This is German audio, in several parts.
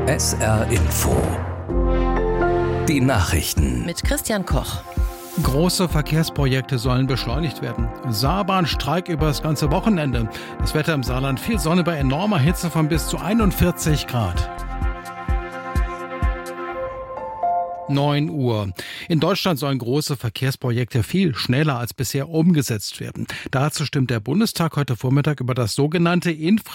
SR Info. Die Nachrichten. Mit Christian Koch. Große Verkehrsprojekte sollen beschleunigt werden. Saarbahnstreik über das ganze Wochenende. Das Wetter im Saarland: viel Sonne bei enormer Hitze von bis zu 41 Grad. 9 Uhr. In Deutschland sollen große Verkehrsprojekte viel schneller als bisher umgesetzt werden. Dazu stimmt der Bundestag heute Vormittag über das sogenannte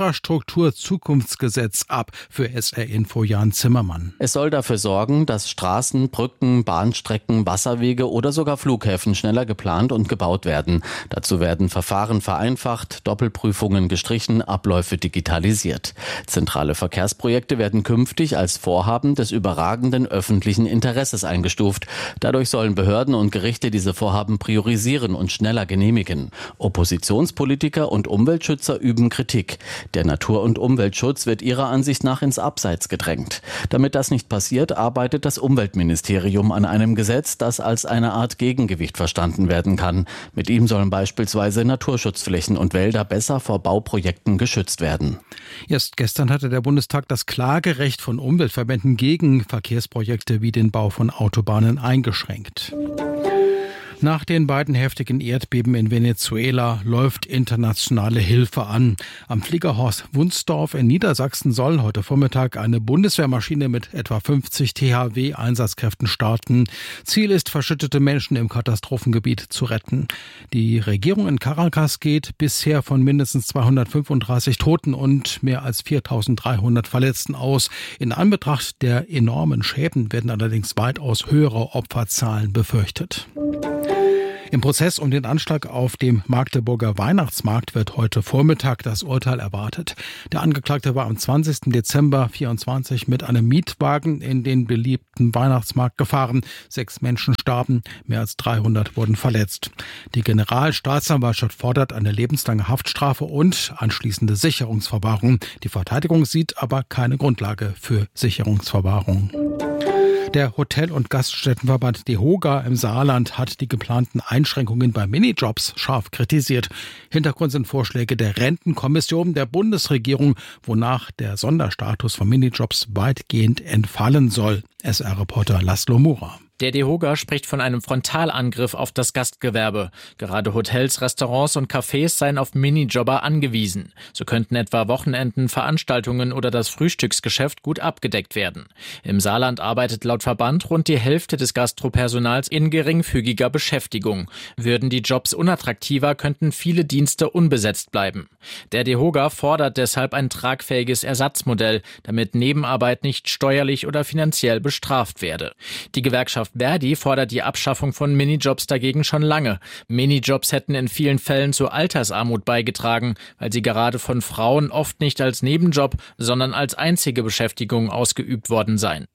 Infrastrukturzukunftsgesetz ab. Für SR Info Jan Zimmermann. Es soll dafür sorgen, dass Straßen, Brücken, Bahnstrecken, Wasserwege oder sogar Flughäfen schneller geplant und gebaut werden. Dazu werden Verfahren vereinfacht, Doppelprüfungen gestrichen, Abläufe digitalisiert. Zentrale Verkehrsprojekte werden künftig als Vorhaben des überragenden öffentlichen Interesses eingestuft. Dadurch sollen Behörden und Gerichte diese Vorhaben priorisieren und schneller genehmigen. Oppositionspolitiker und Umweltschützer üben Kritik. Der Natur- und Umweltschutz wird ihrer Ansicht nach ins Abseits gedrängt. Damit das nicht passiert, arbeitet das Umweltministerium an einem Gesetz, das als eine Art Gegengewicht verstanden werden kann. Mit ihm sollen beispielsweise Naturschutzflächen und Wälder besser vor Bauprojekten geschützt werden. Erst gestern hatte der Bundestag das Klagerecht von Umweltverbänden gegen Verkehrsprojekte wie den Bau von Autobahnen eingeschränkt. Nach den beiden heftigen Erdbeben in Venezuela läuft internationale Hilfe an. Am Fliegerhorst Wunsdorf in Niedersachsen soll heute Vormittag eine Bundeswehrmaschine mit etwa 50 THW-Einsatzkräften starten. Ziel ist, verschüttete Menschen im Katastrophengebiet zu retten. Die Regierung in Caracas geht bisher von mindestens 235 Toten und mehr als 4.300 Verletzten aus. In Anbetracht der enormen Schäden werden allerdings weitaus höhere Opferzahlen befürchtet. Im Prozess um den Anschlag auf dem Magdeburger Weihnachtsmarkt wird heute Vormittag das Urteil erwartet. Der Angeklagte war am 20. Dezember 2024 mit einem Mietwagen in den beliebten Weihnachtsmarkt gefahren. 6 Menschen starben, mehr als 300 wurden verletzt. Die Generalstaatsanwaltschaft fordert eine lebenslange Haftstrafe und anschließende Sicherungsverwahrung. Die Verteidigung sieht aber keine Grundlage für Sicherungsverwahrung. Der Hotel- und Gaststättenverband DEHOGA im Saarland hat die geplanten Einschränkungen bei Minijobs scharf kritisiert. Hintergrund sind Vorschläge der Rentenkommission der Bundesregierung, wonach der Sonderstatus von Minijobs weitgehend entfallen soll. SR-Reporter Laszlo Mura. Der DEHOGA spricht von einem Frontalangriff auf das Gastgewerbe. Gerade Hotels, Restaurants und Cafés seien auf Minijobber angewiesen. So könnten etwa Wochenenden, Veranstaltungen oder das Frühstücksgeschäft gut abgedeckt werden. Im Saarland arbeitet laut Verband rund die Hälfte des Gastropersonals in geringfügiger Beschäftigung. Würden die Jobs unattraktiver, könnten viele Dienste unbesetzt bleiben. Der DEHOGA fordert deshalb ein tragfähiges Ersatzmodell, damit Nebenarbeit nicht steuerlich oder finanziell bestraft werde. Die Gewerkschaft Verdi fordert die Abschaffung von Minijobs dagegen schon lange. Minijobs hätten in vielen Fällen zur Altersarmut beigetragen, weil sie gerade von Frauen oft nicht als Nebenjob, sondern als einzige Beschäftigung ausgeübt worden seien.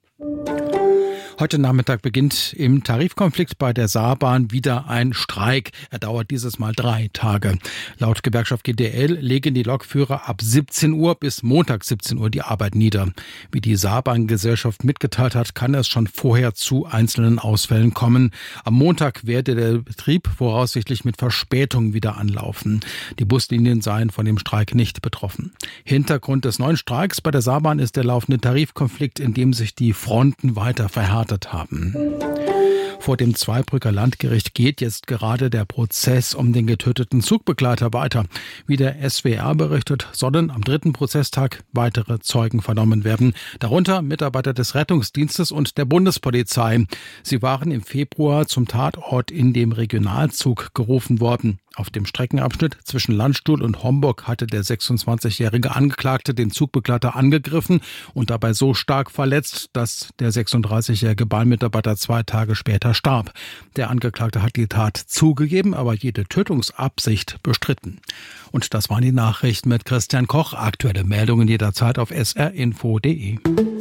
Heute Nachmittag beginnt im Tarifkonflikt bei der Saarbahn wieder ein Streik. Er dauert dieses Mal 3 Tage. Laut Gewerkschaft GDL legen die Lokführer ab 17 Uhr bis Montag 17 Uhr die Arbeit nieder. Wie die Saarbahngesellschaft mitgeteilt hat, kann es schon vorher zu einzelnen Ausfällen kommen. Am Montag werde der Betrieb voraussichtlich mit Verspätung wieder anlaufen. Die Buslinien seien von dem Streik nicht betroffen. Hintergrund des neuen Streiks bei der Saarbahn ist der laufende Tarifkonflikt, in dem sich die Fronten weiter verhärten haben. Vor dem Zweibrücker Landgericht geht jetzt gerade der Prozess um den getöteten Zugbegleiter weiter. Wie der SWR berichtet, sollen am 3. Prozesstag weitere Zeugen vernommen werden. Darunter Mitarbeiter des Rettungsdienstes und der Bundespolizei. Sie waren im Februar zum Tatort in dem Regionalzug gerufen worden. Auf dem Streckenabschnitt zwischen Landstuhl und Homburg hatte der 26-jährige Angeklagte den Zugbegleiter angegriffen und dabei so stark verletzt, dass der 36-jährige Bahnmitarbeiter 2 Tage später starb. Der Angeklagte hat die Tat zugegeben, aber jede Tötungsabsicht bestritten. Und das waren die Nachrichten mit Christian Koch. Aktuelle Meldungen jederzeit auf srinfo.de.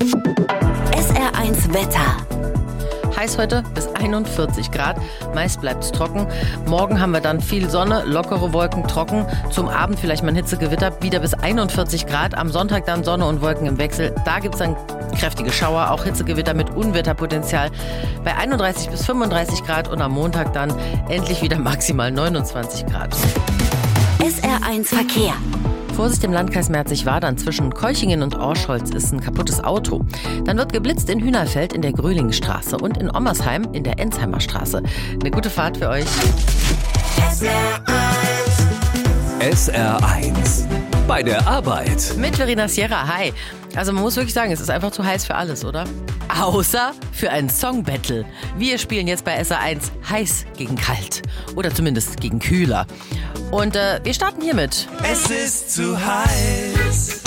SR1 Wetter. Heiß heute bis 41 Grad. Meist bleibt es trocken. Morgen haben wir dann viel Sonne, lockere Wolken, trocken. Zum Abend vielleicht mal ein Hitzegewitter, wieder bis 41 Grad. Am Sonntag dann Sonne und Wolken im Wechsel. Da gibt es dann kräftige Schauer, auch Hitzegewitter mit Unwetterpotenzial bei 31 bis 35 Grad. Und am Montag dann endlich wieder maximal 29 Grad. SR1 Verkehr. Vorsicht im Landkreis Merzig-Wadern. Zwischen Keuchingen und Orscholz ist ein kaputtes Auto. Dann wird geblitzt in Hühnerfeld in der Gröhlingstraße und in Ommersheim in der Ensheimer Straße. Eine gute Fahrt für euch. SR1 bei der Arbeit. Mit Verena Sierra, hi. Also man muss wirklich sagen, es ist einfach zu heiß für alles, oder? Außer für ein Song-Battle. Wir spielen jetzt bei SR1 heiß gegen kalt. Oder zumindest gegen kühler. Und wir starten hiermit. Es ist zu heiß.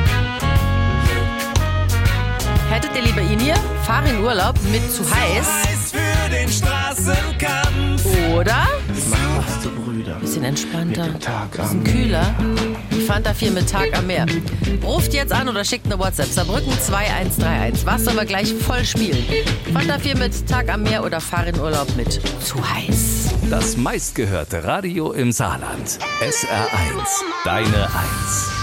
Hättet ihr lieber ihn hier? Fahr in Urlaub mit zu heiß. Heiß für den Straßenkampf. Oder? Was du Brüder. Bisschen entspannter, Mit dem Tag bisschen am kühler. Die Fanta 4 mit Tag am Meer. Ruft jetzt an oder schickt eine WhatsApp. Saarbrücken 2131. Was sollen wir gleich voll spielen? Fanta 4 mit Tag am Meer oder fahr in Urlaub mit zu heiß. Das meistgehörte Radio im Saarland. SR1, deine 1.